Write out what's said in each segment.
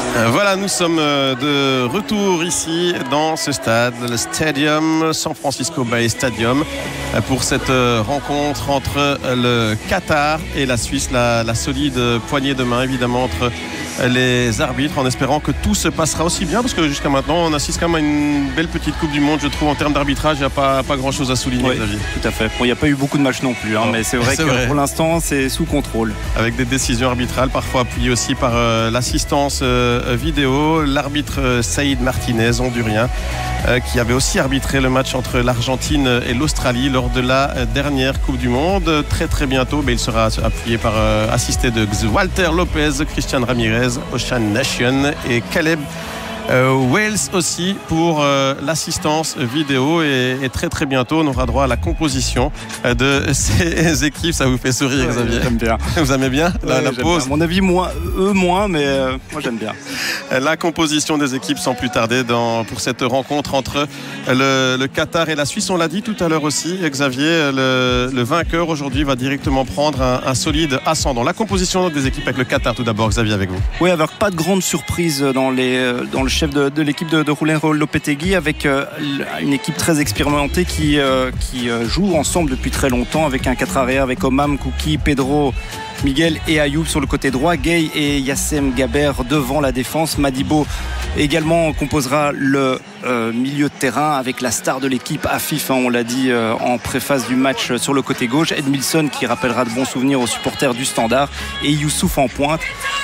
Voilà, nous sommes de retour ici dans ce stade, le Stadium, San Francisco Bay Stadium, pour cette rencontre entre le Qatar et la Suisse. La solide poignée de main évidemment entre les arbitres, en espérant que tout se passera aussi bien, parce que jusqu'à maintenant on assiste quand même à une belle petite Coupe du Monde, je trouve. En termes d'arbitrage, il n'y a pas grand chose à souligner. Oui, tout à fait. Bon, il n'y a pas eu beaucoup de matchs non plus, mais c'est vrai que pour l'instant c'est sous contrôle, avec des décisions arbitrales parfois appuyées aussi par l'assistance vidéo. L'arbitre Saïd Martinez, hondurien, qui avait aussi arbitré le match entre l'Argentine et l'Australie lors de la dernière Coupe du Monde. Très bientôt, mais il sera appuyé par assisté de Walter Lopez, Christian Ramirez, Ocean Nation et Caleb Wales aussi pour l'assistance vidéo. Et très bientôt on aura droit à la composition de ces équipes. Ça vous fait sourire, Xavier? J'aime bien. Vous aimez bien la pause? À mon avis, eux moins, mais moi j'aime bien. La composition des équipes sans plus tarder pour cette rencontre entre le Qatar et la Suisse. On l'a dit tout à l'heure aussi, Xavier, le vainqueur aujourd'hui va directement prendre un solide ascendant. La composition des équipes avec le Qatar tout d'abord, Xavier, avec vous. Oui, avec pas de grande surprise dans le chef de l'équipe de Julen Lopetegui, avec une équipe très expérimentée qui joue ensemble depuis très longtemps, avec un 4 arrière avec Omam, Kouki, Pedro, Miguel et Ayoub sur le côté droit, Gay et Yassem Gaber devant la défense. Madibo également composera le milieu de terrain avec la star de l'équipe, Afif, on l'a dit en préface du match, sur le côté gauche, Edmilson qui rappellera de bons souvenirs aux supporters du Standard, et Youssouf en pointe.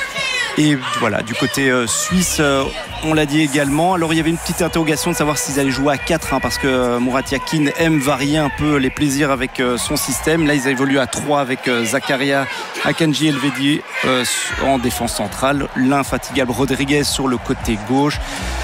Et voilà, du côté suisse, on l'a dit également. Alors il y avait une petite interrogation de savoir s'ils allaient jouer à 4, parce que Murat Yakin aime varier un peu les plaisirs avec son système. Là ils évoluent à 3 avec Zakaria, Akanji, Elvedi en défense centrale, l'infatigable Rodriguez sur le côté gauche.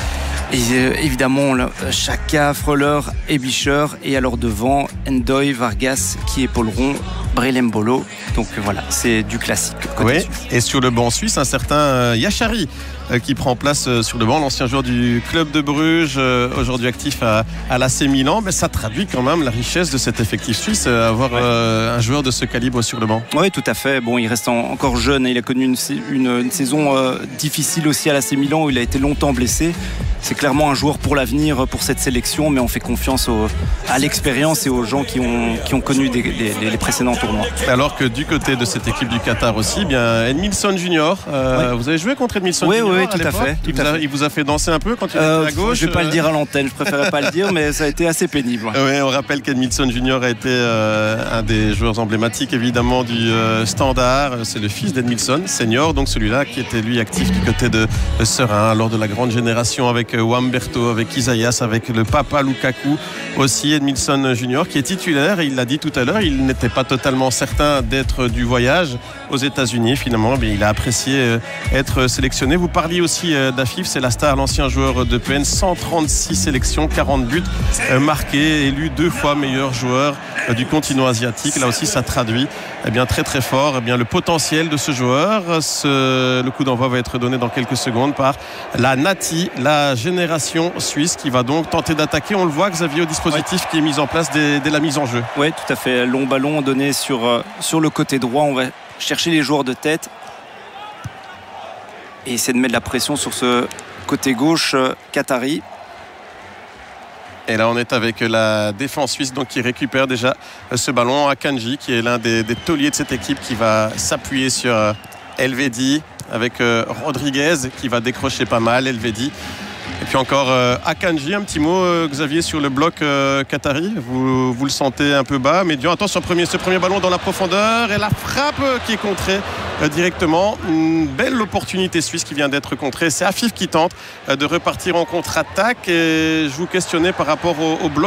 Et évidemment Chaka, Freuler et Bischer, et alors devant Ndoye, Vargas qui épauleront Brelembolo. Donc voilà, c'est du classique côté suisse. Et sur le banc suisse, un certain Yachari qui prend place sur le banc, l'ancien joueur du club de Bruges, aujourd'hui actif à l'AC Milan. Mais ça traduit quand même la richesse de cet effectif suisse, avoir un joueur de ce calibre sur le banc. Oui, tout à fait. Bon, il reste encore jeune et il a connu une saison difficile aussi à l'AC Milan, où il a été longtemps blessé. C'est clairement un joueur pour l'avenir, pour cette sélection, mais on fait confiance à l'expérience et aux gens qui ont connu les précédents tournois. Alors que du côté de cette équipe du Qatar aussi, bien Edmilson Junior, vous avez joué contre Edmilson Junior? Oui, tout à fait. Il vous a fait danser un peu quand il était à gauche? Je ne vais pas le dire à l'antenne, je préférais pas le dire, mais ça a été assez pénible. Oui, on rappelle qu'Edmilson Junior a été un des joueurs emblématiques évidemment du Standard. C'est le fils d'Edmilson Senior, donc celui-là qui était lui actif du côté de Serein lors de la grande génération avec Wamberto, avec Isaias, avec le papa Lukaku aussi. Edmilson Junior qui est titulaire, et il l'a dit tout à l'heure, il n'était pas totalement certain d'être du voyage aux États-Unis. Finalement, il a apprécié être sélectionné. Vous parliez aussi d'Afif, c'est la star, l'ancien joueur de PN, 136 sélections, 40 buts marqués, élu 2 fois meilleur joueur du continent asiatique. Là aussi, ça traduit très fort le potentiel de ce joueur. Le coup d'envoi va être donné dans quelques secondes par la Nati, la génération suisse, qui va donc tenter d'attaquer. On le voit, Xavier, au dispositif qui est mis en place dès la mise en jeu. Oui, tout à fait. Long ballon donné sur le côté droit. On va chercher les joueurs de tête et essayer de mettre de la pression sur ce côté gauche qatari. Et là on est avec la défense suisse donc, qui récupère déjà ce ballon. Akanji, qui est l'un des tauliers de cette équipe, qui va s'appuyer sur Elvedi, avec Rodriguez qui va décrocher pas mal. Elvedi, et puis encore Akanji. Un petit mot, Xavier, sur le bloc qatari. Vous le sentez un peu bas, médian. Attention, ce premier ballon dans la profondeur, et la frappe qui est contrée directement. Une belle opportunité suisse qui vient d'être contrée. C'est Afif qui tente de repartir en contre-attaque, et je vous questionnais par rapport au bloc